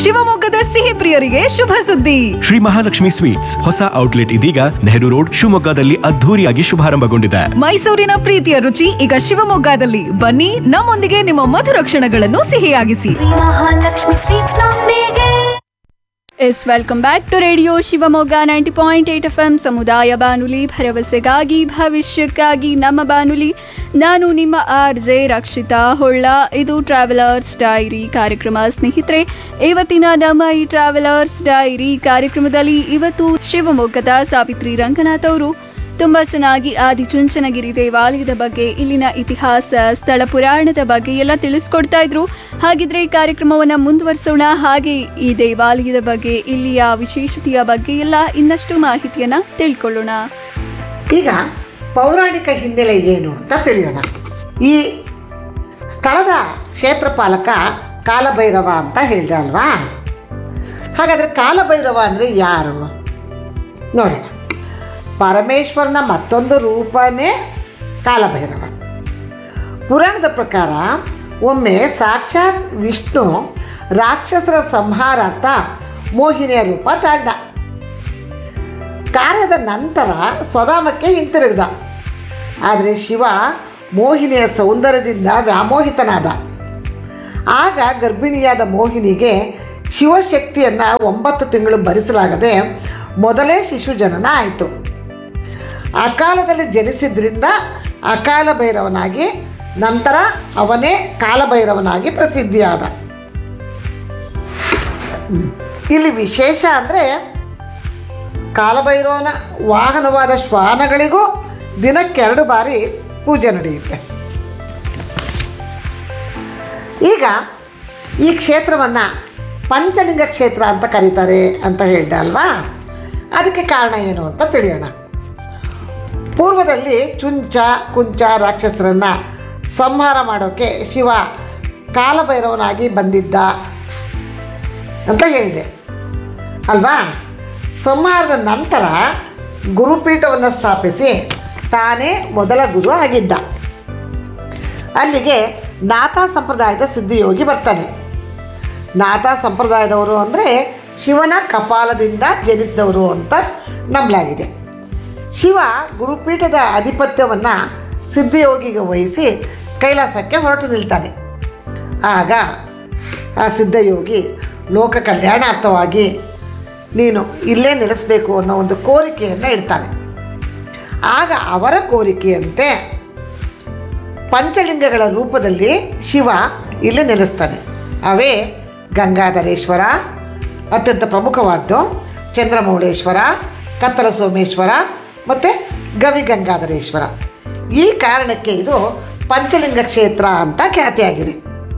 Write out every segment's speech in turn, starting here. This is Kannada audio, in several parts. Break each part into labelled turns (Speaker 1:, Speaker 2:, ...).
Speaker 1: ಶಿವಮೊಗ್ಗದ ಸಿಹಿ ಪ್ರಿಯರಿಗೆ ಶುಭ ಸುದ್ದಿ.
Speaker 2: ಶ್ರೀ ಮಹಾಲಕ್ಷ್ಮಿ ಸ್ವೀಟ್ಸ್ ಹೊಸ ಔಟ್ಲೆಟ್ ಇದೀಗ ನೆಹರು ರೋಡ್ ಶಿವಮೊಗ್ಗದಲ್ಲಿ ಅದ್ಧೂರಿಯಾಗಿ ಶುಭಾರಂಭಗೊಂಡಿದೆ.
Speaker 1: ಮೈಸೂರಿನ ಪ್ರೀತಿಯ ರುಚಿ ಈಗ ಶಿವಮೊಗ್ಗದಲ್ಲಿ. ಬನ್ನಿ, ನಮ್ಮೊಂದಿಗೆ ನಿಮ್ಮ ಮಧುರ ಕ್ಷಣಗಳನ್ನು ಸಿಹಿಯಾಗಿಸಿ.
Speaker 3: ಮಹಾಲಕ್ಷ್ಮಿ ಸ್ವೀಟ್ಸ್ ನೊಂದಿಗೆ.
Speaker 4: Welcome back to radio Shivamogga 90.8 FM ಸಮುದಾಯ ಬಾನುಲಿ, ಭರವಸೆಗಾಗಿ ಭವಿಷ್ಯಕ್ಕಾಗಿ ನಮ್ಮ ಬಾನುಲಿ. ನಾನು ನಿಮ್ಮ RJ ರಕ್ಷಿತಾ ಹೊಳ್ಳ. ಇದು ಟ್ರಾವೆಲರ್ಸ್ ಡೈರಿ ಕಾರ್ಯಕ್ರಮ. ಸ್ನೇಹಿತರೆ, ಇವತ್ತಿನ ನಮ್ಮ ಈ ಟ್ರಾವೆಲರ್ಸ್ ಡೈರಿ ಕಾರ್ಯಕ್ರಮದಲ್ಲಿ ಇವತ್ತು ಶಿವಮೊಗ್ಗದ ಸಾವಿತ್ರಿ ರಂಗನಾಥ್ ಅವರು ತುಂಬ ಚೆನ್ನಾಗಿ ಆದಿಚುಂಚನಗಿರಿ ದೇವಾಲಯದ ಬಗ್ಗೆ, ಇಲ್ಲಿನ ಇತಿಹಾಸ, ಸ್ಥಳ ಪುರಾಣದ ಬಗ್ಗೆ ಎಲ್ಲ ತಿಳಿಸ್ಕೊಡ್ತಾ ಇದ್ರು. ಹಾಗಿದ್ರೆ ಈ ಕಾರ್ಯಕ್ರಮವನ್ನು ಮುಂದುವರಿಸೋಣ. ಹಾಗೆ ಈ ದೇವಾಲಯದ ಬಗ್ಗೆ, ಇಲ್ಲಿಯ ವಿಶೇಷತೆಯ ಬಗ್ಗೆ ಎಲ್ಲ ಇನ್ನಷ್ಟು ಮಾಹಿತಿಯನ್ನು ತಿಳ್ಕೊಳ್ಳೋಣ.
Speaker 5: ಈಗ ಪೌರಾಣಿಕ ಹಿನ್ನೆಲೆ ಏನು ಅಂತ ತಿಳಿಯೋಣ. ಈ ಸ್ಥಳದ ಕ್ಷೇತ್ರಪಾಲಕ ಕಾಲಭೈರವ ಅಂತ ಹೇಳಿದೆ ಅಲ್ವಾ? ಹಾಗಾದರೆ ಕಾಲಭೈರವ ಅಂದರೆ ಯಾರು ನೋಡೋಣ. ಪರಮೇಶ್ವರನ ಮತ್ತೊಂದು ರೂಪನೇ ಕಾಲಭೈರವ. ಪುರಾಣದ ಪ್ರಕಾರ ಒಮ್ಮೆ ಸಾಕ್ಷಾತ್ ವಿಷ್ಣು ರಾಕ್ಷಸರ ಸಂಹಾರಾರ್ಥ ಮೋಹಿನಿಯ ರೂಪ ತಾಳ್ದ. ಕಾರ್ಯದ ನಂತರ ಸ್ವಧಾಮಕ್ಕೆ ಹಿಂತಿರುಗಿದ. ಆದರೆ ಶಿವ ಮೋಹಿನಿಯ ಸೌಂದರ್ಯದಿಂದ ವ್ಯಾಮೋಹಿತನಾದ. ಆಗ ಗರ್ಭಿಣಿಯಾದ ಮೋಹಿನಿಗೆ ಶಿವಶಕ್ತಿಯನ್ನು 9 ತಿಂಗಳು ಭರಿಸಲಾಗದೆ ಮೊದಲೇ ಶಿಶು ಜನನ ಆಯಿತು. ಅಕಾಲದಲ್ಲಿ ಜನಿಸಿದ್ರಿಂದ ಅಕಾಲ ಭೈರವನಾಗಿ, ನಂತರ ಅವನೇ ಕಾಲಭೈರವನಾಗಿ ಪ್ರಸಿದ್ಧಿಯಾದ. ಇಲ್ಲಿ ವಿಶೇಷ ಅಂದರೆ ಕಾಲಭೈರವನ ವಾಹನವಾದ ಶ್ವಾನಗಳಿಗೂ ದಿನಕ್ಕೆ 2 ಬಾರಿ ಪೂಜೆ ನಡೆಯುತ್ತೆ. ಈಗ ಈ ಕ್ಷೇತ್ರವನ್ನು ಪಂಚಲಿಂಗ ಕ್ಷೇತ್ರ ಅಂತ ಕರೀತಾರೆ ಅಂತ ಹೇಳಿದೆ ಅಲ್ವಾ? ಅದಕ್ಕೆ ಕಾರಣ ಏನು ಅಂತ ತಿಳಿಯೋಣ. ಪೂರ್ವದಲ್ಲಿ ಚುಂಚ ಕುಂಚ ರಾಕ್ಷಸರನ್ನು ಸಂಹಾರ ಮಾಡೋಕ್ಕೆ ಶಿವ ಕಾಲಭೈರವನಾಗಿ ಬಂದಿದ್ದ ಅಂತ ಹೇಳಿದೆ ಅಲ್ವಾ? ಸಂಹಾರದ ನಂತರ ಗುರುಪೀಠವನ್ನು ಸ್ಥಾಪಿಸಿ ತಾನೇ ಮೊದಲ ಗುರು ಆಗಿದ್ದ. ಅಲ್ಲಿಗೆ ನಾಥ ಸಂಪ್ರದಾಯದ ಸಿದ್ಧಿಯೋಗಿ ಬರ್ತಾನೆ. ನಾಥ ಸಂಪ್ರದಾಯದವರು ಅಂದರೆ ಶಿವನ ಕಪಾಲದಿಂದ ಜನಿಸಿದವರು ಅಂತ ನಂಬಲಾಗಿದೆ. ಶಿವ ಗುರುಪೀಠದ ಆಧಿಪತ್ಯವನ್ನು ಸಿದ್ಧಯೋಗಿಗೆ ವಹಿಸಿ ಕೈಲಾಸಕ್ಕೆ ಹೊರಟು ನಿಲ್ತಾನೆ. ಆಗ ಆ ಸಿದ್ಧಯೋಗಿ ಲೋಕ ಕಲ್ಯಾಣಾರ್ಥವಾಗಿ ನೀನು ಇಲ್ಲೇ ನೆಲೆಸಬೇಕು ಅನ್ನೋ ಒಂದು ಕೋರಿಕೆಯನ್ನು ಇಡ್ತಾನೆ. ಆಗ ಅವರ ಕೋರಿಕೆಯಂತೆ ಪಂಚಲಿಂಗಗಳ ರೂಪದಲ್ಲಿ ಶಿವ ಇಲ್ಲಿ ನೆಲೆಸ್ತಾನೆ. ಅವೇ ಗಂಗಾಧರೇಶ್ವರ, ಅತ್ಯಂತ ಪ್ರಮುಖವಾದ್ದು ಚಂದ್ರಮೌಳೇಶ್ವರ, ಕತ್ತಲ ಸೋಮೇಶ್ವರ ಮತ್ತು ಗವಿಗಂಗಾಧರೇಶ್ವರ. ಈ ಕಾರಣಕ್ಕೆ ಇದು ಪಂಚಲಿಂಗ ಕ್ಷೇತ್ರ ಅಂತ ಖ್ಯಾತಿಯಾಗಿದೆ.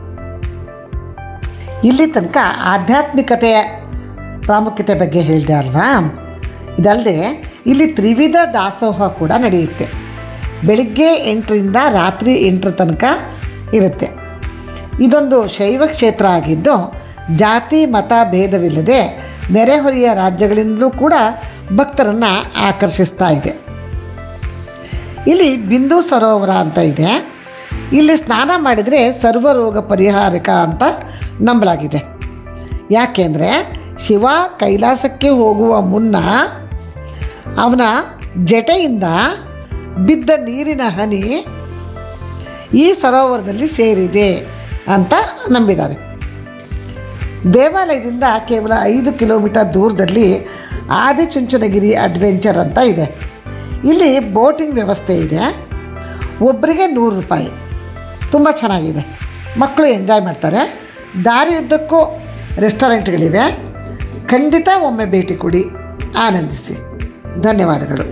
Speaker 5: ಇಲ್ಲಿ ತನಕ ಆಧ್ಯಾತ್ಮಿಕತೆಯ ಪ್ರಾಮುಖ್ಯತೆ ಬಗ್ಗೆ ಹೇಳಿದೆ ಅಲ್ವಾ? ಇದಲ್ಲದೆ ಇಲ್ಲಿ ತ್ರಿವಿಧ ದಾಸೋಹ ಕೂಡ ನಡೆಯುತ್ತೆ. ಬೆಳಿಗ್ಗೆ 8ರಿಂದ ರಾತ್ರಿ 8 ತನಕ ಇರುತ್ತೆ. ಇದೊಂದು ಶೈವ ಕ್ಷೇತ್ರ ಆಗಿದ್ದು ಜಾತಿ ಮತ ಭೇದವಿಲ್ಲದೆ ನೆರೆಹೊರೆಯ ರಾಜ್ಯಗಳಿಂದಲೂ ಕೂಡ ಭಕ್ತರನ್ನು ಆಕರ್ಷಿಸ್ತಾ ಇದೆ. ಇಲ್ಲಿ ಬಿಂದು ಸರೋವರ ಅಂತ ಇದೆ. ಇಲ್ಲಿ ಸ್ನಾನ ಮಾಡಿದರೆ ಸರ್ವರೋಗ ಪರಿಹಾರಕ ಅಂತ ನಂಬಲಾಗಿದೆ. ಯಾಕೆಂದರೆ ಶಿವ ಕೈಲಾಸಕ್ಕೆ ಹೋಗುವ ಮುನ್ನ ಅವನ ಜಟೆಯಿಂದ ಬಿದ್ದ ನೀರಿನ ಹನಿ ಈ ಸರೋವರದಲ್ಲಿ ಸೇರಿದೆ ಅಂತ ನಂಬಿದ್ದಾರೆ. ದೇವಾಲಯದಿಂದ ಕೇವಲ 5 ಕಿಲೋಮೀಟರ್ ದೂರದಲ್ಲಿ ಆದಿಚುಂಚನಗಿರಿ ಅಡ್ವೆಂಚರ್ ಅಂತ ಇದೆ. ಇಲ್ಲಿ ಬೋಟಿಂಗ್ ವ್ಯವಸ್ಥೆ ಇದೆ. ಒಬ್ಬರಿಗೆ 100 ರೂಪಾಯಿ. ತುಂಬ ಚೆನ್ನಾಗಿದೆ. ಮಕ್ಕಳು ಎಂಜಾಯ್ ಮಾಡ್ತಾರೆ. ದಾರಿಯುದ್ದಕ್ಕೂ ರೆಸ್ಟೋರೆಂಟ್ಗಳಿವೆ. ಖಂಡಿತ ಒಮ್ಮೆ ಭೇಟಿ ಕೊಡಿ, ಆನಂದಿಸಿ. ಧನ್ಯವಾದಗಳು.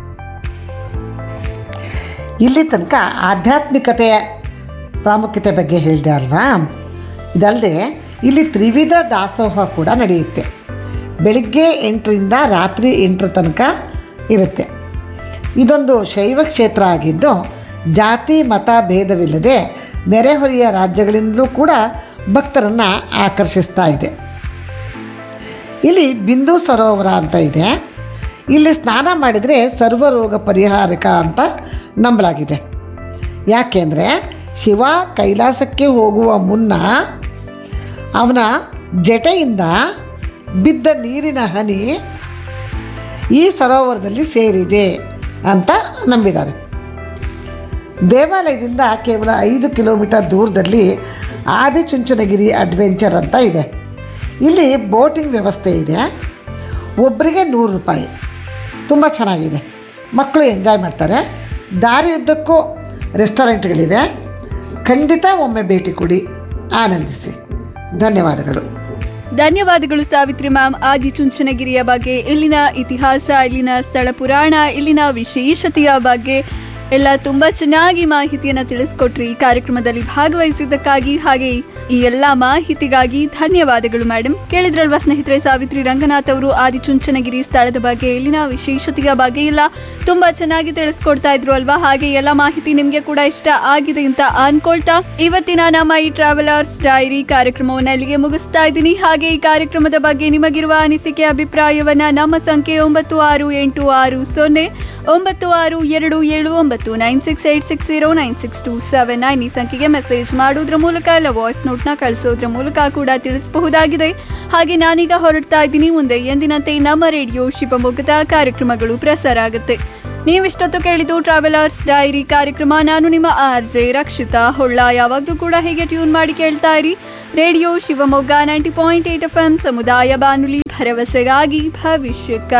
Speaker 5: ಇಲ್ಲಿ ತನಕ ಆಧ್ಯಾತ್ಮಿಕತೆಯ ಪ್ರಾಮುಖ್ಯತೆ ಬಗ್ಗೆ ಹೇಳಿದೆ ಅಲ್ವಾ? ಇದಲ್ಲದೆ ಇಲ್ಲಿ ತ್ರಿವಿಧ ದಾಸೋಹ ಕೂಡ ನಡೆಯುತ್ತೆ. ಬೆಳಿಗ್ಗೆ 8ರಿಂದ ರಾತ್ರಿ 8 ತನಕ ಇರುತ್ತೆ. ಇದೊಂದು ಶೈವ ಕ್ಷೇತ್ರ ಆಗಿದ್ದು ಜಾತಿ ಮತ ಭೇದವಿಲ್ಲದೆ ನೆರೆಹೊರೆಯ ರಾಜ್ಯಗಳಿಂದಲೂ ಕೂಡ ಭಕ್ತರನ್ನು ಆಕರ್ಷಿಸ್ತಾ ಇದೆ. ಇಲ್ಲಿ ಬಿಂದು ಸರೋವರ ಅಂತ ಇದೆ. ಇಲ್ಲಿ ಸ್ನಾನ ಮಾಡಿದರೆ ಸರ್ವರೋಗ ಪರಿಹಾರಕ ಅಂತ ನಂಬಲಾಗಿದೆ. ಯಾಕೆಂದರೆ ಶಿವ ಕೈಲಾಸಕ್ಕೆ ಹೋಗುವ ಮುನ್ನ ಅವನ ಜಟೆಯಿಂದ ಬಿದ್ದ ನೀರಿನ ಹನಿ ಈ ಸರೋವರದಲ್ಲಿ ಸೇರಿದೆ ಅಂತ ನಂಬಿದ್ದಾರೆ. ದೇವಾಲಯದಿಂದ ಕೇವಲ 5 ಕಿಲೋಮೀಟರ್ ದೂರದಲ್ಲಿ ಆದಿಚುಂಚನಗಿರಿ ಅಡ್ವೆಂಚರ್ ಅಂತ ಇದೆ. ಇಲ್ಲಿ ಬೋಟಿಂಗ್ ವ್ಯವಸ್ಥೆ ಇದೆ. ಒಬ್ಬರಿಗೆ 100 ರೂಪಾಯಿ. ತುಂಬ ಚೆನ್ನಾಗಿದೆ. ಮಕ್ಕಳು ಎಂಜಾಯ್ ಮಾಡ್ತಾರೆ. ದಾರಿಯುದ್ದಕ್ಕೂ ರೆಸ್ಟೋರೆಂಟ್ಗಳಿವೆ. ಖಂಡಿತ ಒಮ್ಮೆ ಭೇಟಿ ಕೊಡಿ, ಆನಂದಿಸಿ. ಧನ್ಯವಾದಗಳು.
Speaker 4: ಧನ್ಯವಾದಗಳು ಸಾವಿತ್ರಿ ಮ್ಯಾಮ್. ಆದಿಚುಂಚನಗಿರಿಯ ಬಗ್ಗೆ, ಇಲ್ಲಿನ ಇತಿಹಾಸ, ಇಲ್ಲಿನ ಸ್ಥಳ ಪುರಾಣ, ಇಲ್ಲಿನ ವಿಶೇಷತೆಯ ಬಗ್ಗೆ ಎಲ್ಲ ತುಂಬ ಚೆನ್ನಾಗಿ ಮಾಹಿತಿಯನ್ನು ತಿಳಿಸ್ಕೊಟ್ರಿ. ಈ ಕಾರ್ಯಕ್ರಮದಲ್ಲಿ ಭಾಗವಹಿಸಿದ್ದಕ್ಕಾಗಿ ಹಾಗೆ ಈ ಎಲ್ಲ ಮಾಹಿತಿಗಾಗಿ ಧನ್ಯವಾದಗಳು ಮೇಡಮ್. ಕೇಳಿದ್ರಲ್ವಾ ಸ್ನೇಹಿತರೆ, ಸಾವಿತ್ರಿ ರಂಗನಾಥ್ ಅವರು ಆದಿಚುಂಚನಗಿರಿ ಸ್ಥಳದ ಬಗ್ಗೆ, ಇಲ್ಲಿನ ವಿಶೇಷತೆಯ ಬಗ್ಗೆ ಎಲ್ಲ ತುಂಬ ಚೆನ್ನಾಗಿ ತಿಳಿಸ್ಕೊಡ್ತಾ ಇದ್ರು ಅಲ್ವಾ. ಹಾಗೆ ಎಲ್ಲ ಮಾಹಿತಿ ನಿಮಗೆ ಕೂಡ ಇಷ್ಟ ಆಗಿದೆ ಅಂತ ಅನ್ಕೊಳ್ತಾ ಇವತ್ತಿನ ನಮ್ಮ ಈ ಟ್ರಾವೆಲರ್ಸ್ ಡೈರಿ ಕಾರ್ಯಕ್ರಮವನ್ನು ಇಲ್ಲಿಗೆ ಮುಗಿಸ್ತಾ ಇದ್ದೀನಿ. ಹಾಗೆ ಈ ಕಾರ್ಯಕ್ರಮದ ಬಗ್ಗೆ ನಿಮಗಿರುವ ಅನಿಸಿಕೆ, ಅಭಿಪ್ರಾಯವನ್ನ ನಮ್ಮ ಸಂಖ್ಯೆ 9686279629 ಈ ಸಂಖ್ಯೆಗೆ ಮೆಸೇಜ್ ಮಾಡೋದ್ರ ಮೂಲಕ ಇಲ್ಲ ವಾಯ್ಸ್ ನೋಟ್ನ ಕಳಿಸೋದ್ರ ಮೂಲಕ ಕೂಡ ತಿಳಿಸಬಹುದಾಗಿದೆ. ಹಾಗೆ ನಾನೀಗ ಹೊರಡ್ತಾ ಇದ್ದೀನಿ. ಮುಂದೆ ಎಂದಿನಂತೆ ನಮ್ಮ ರೇಡಿಯೋ ಶಿವಮೊಗ್ಗದ ಕಾರ್ಯಕ್ರಮಗಳು ಪ್ರಸಾರ ಆಗುತ್ತೆ. ನೀವಿಷ್ಟೊತ್ತು ಕೇಳಿದ್ದು ಟ್ರಾವೆಲರ್ಸ್ ಡೈರಿ ಕಾರ್ಯಕ್ರಮ. ನಾನು ನಿಮ್ಮ RJ ರಕ್ಷಿತಾ ಹೊಳ್ಳ. ಯಾವಾಗಲೂ ಕೂಡ ಹೀಗೆ ಟ್ಯೂನ್ ಮಾಡಿ ಕೇಳ್ತಾ ಇರಿ ರೇಡಿಯೋ ಶಿವಮೊಗ್ಗ 90.8 FM ಸಮುದಾಯ ಬಾನುಲಿ, ಭರವಸೆಗಾಗಿ ಭವಿಷ್ಯಕ್ಕಾಗಿ.